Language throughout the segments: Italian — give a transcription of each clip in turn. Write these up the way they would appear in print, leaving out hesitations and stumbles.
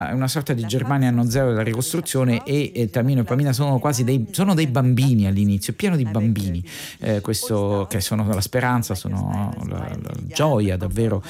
una sorta di Germania anno zero della ricostruzione, e Tamino e Pamina sono quasi dei bambini all'inizio, pieno di bambini, questo, che sono la speranza, sono la gioia davvero,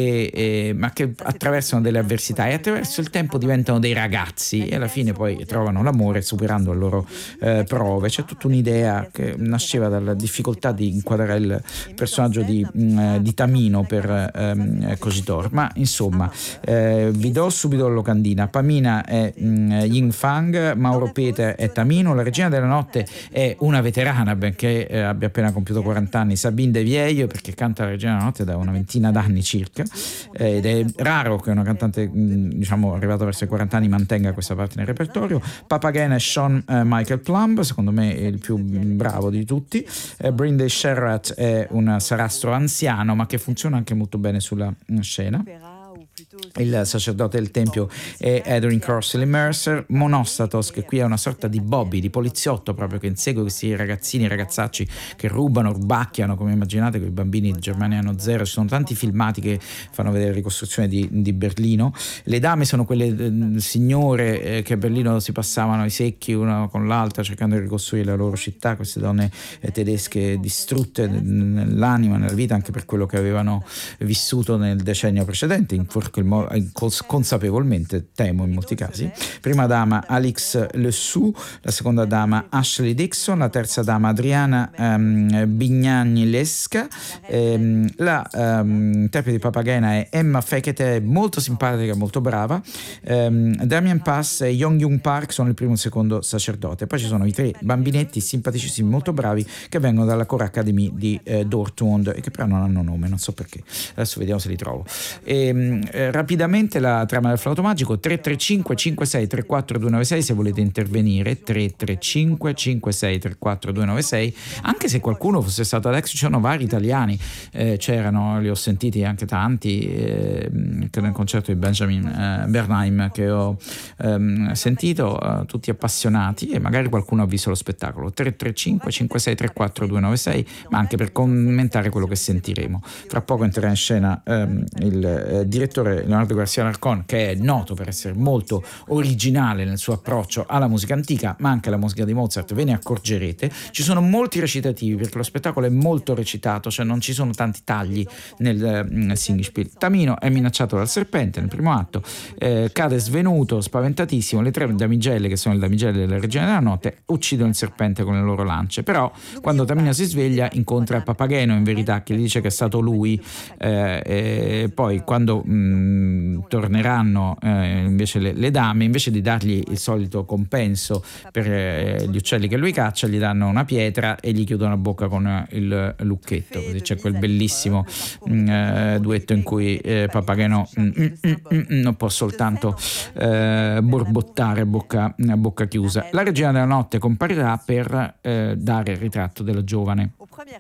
ma che attraversano delle avversità e attraverso il tempo diventano dei ragazzi e alla fine poi trovano l'amore superando le loro prove. C'è tutta un'idea che nasceva dalla difficoltà di inquadrare il personaggio di Tamino per Cogitor, ma insomma vi do subito la locandina. Pamina è Ying Fang, Mauro Peter è Tamino, la regina della notte è una veterana, benché abbia appena compiuto 40 anni, Sabine De Vieille, perché canta la regina della notte da una ventina d'anni circa, ed è raro che una cantante diciamo arrivata verso i 40 anni mantenga questa parte nel repertorio. Papagena è Sean Michael Plumb, secondo me è il più bravo di tutti. Brindley Sherratt è un sarastro anziano ma che funziona anche molto bene sulla scena. Il sacerdote del tempio è Edwin Crossley Mercer. Monostatos, che qui è una sorta di Bobby, di poliziotto proprio, che insegue questi ragazzini, ragazzacci che rubacchiano, come immaginate, con i bambini di Germania anno zero. Ci sono tanti filmati che fanno vedere ricostruzione di Berlino. Le dame sono quelle signore che a Berlino si passavano i secchi una con l'altra cercando di ricostruire la loro città, queste donne tedesche distrutte nell'anima, nella vita, anche per quello che avevano vissuto nel decennio precedente, consapevolmente, temo in molti casi. Prima dama Alix Le Sou, la seconda dama Ashley Dixon, la terza dama Adriana Bignani-Lesca, la interprete di Papagena è Emma Fekete, molto simpatica, molto brava. Damien Pass e Yong-Young Park sono il primo e il secondo sacerdote. Poi ci sono i tre bambinetti simpaticissimi, molto bravi, che vengono dalla Core Academy di Dortmund e che però non hanno nome, non so perché, adesso vediamo se li trovo. Rapidamente la trama del flauto magico: 335 56 34 296 se volete intervenire, 335 56 34 296, anche se qualcuno fosse stato ad Expo. C'erano vari italiani, c'erano, li ho sentiti anche tanti, che nel concerto di Benjamin Bernheim che ho sentito, tutti appassionati, e magari qualcuno ha visto lo spettacolo. 335 56 34 296, ma anche per commentare quello che sentiremo. Fra poco entrerà in scena il direttore Leonardo Garcia Larcon, che è noto per essere molto originale nel suo approccio alla musica antica, ma anche alla musica di Mozart, ve ne accorgerete. Ci sono molti recitativi perché lo spettacolo è molto recitato, cioè non ci sono tanti tagli nel Singspiel. Tamino è minacciato dal serpente nel primo atto, cade svenuto, spaventatissimo. Le tre damigelle, che sono le damigelle della regina della notte, uccidono il serpente con le loro lance. Però quando Tamino si sveglia incontra Papageno, in verità, che gli dice che è stato lui, poi quando torneranno invece le dame, invece di dargli il solito compenso per gli uccelli che lui caccia, gli danno una pietra e gli chiudono la bocca con il lucchetto. Così c'è quel bellissimo duetto in cui Papageno non può soltanto borbottare a bocca chiusa. La regina della notte comparirà per dare il ritratto della giovane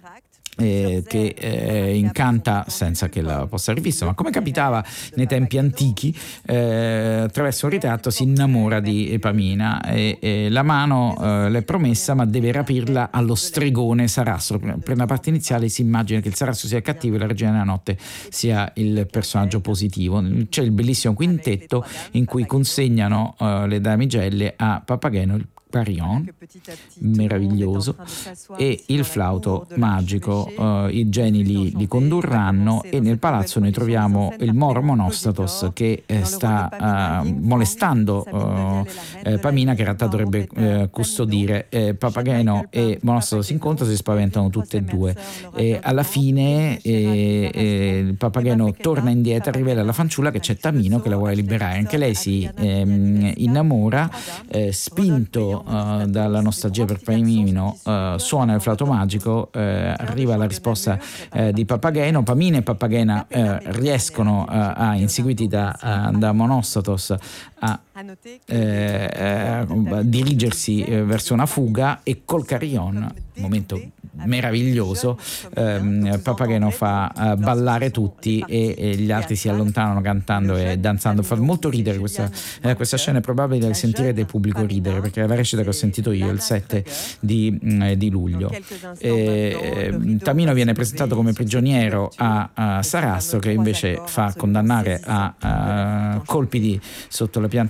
che incanta senza che la possa aver visto, ma come capitava nei tempi antichi, attraverso un ritratto si innamora di Pamina e la mano le è promessa, ma deve rapirla allo stregone Sarastro. Per la parte iniziale si immagina che il Sarastro sia cattivo e la regina della notte sia il personaggio positivo. C'è il bellissimo quintetto in cui consegnano le damigelle a Papageno il Carillon, meraviglioso, e il flauto magico. I geni li condurranno e nel palazzo noi troviamo il Moro Monostatos che sta molestando Pamina, che in realtà dovrebbe custodire. Papageno e Monostatos si incontrano, si spaventano tutte e due, e alla fine Papageno torna indietro, rivela alla fanciulla che c'è Tamino che la vuole liberare. Anche lei si innamora, spinto dalla nostalgia per Pamino, suona il flauto magico, arriva la risposta di Papageno. Pamina e Papagena riescono inseguiti da Monostatos a dirigersi verso una fuga, e col carillon momento meraviglioso, Papageno fa ballare tutti e gli altri si allontanano cantando e danzando. Fa molto ridere questa scena, è probabile sentire del pubblico ridere, perché è la recita che ho sentito io il 7 di luglio. Tamino viene presentato come prigioniero a Sarastro, che invece fa condannare a colpi sotto la pianta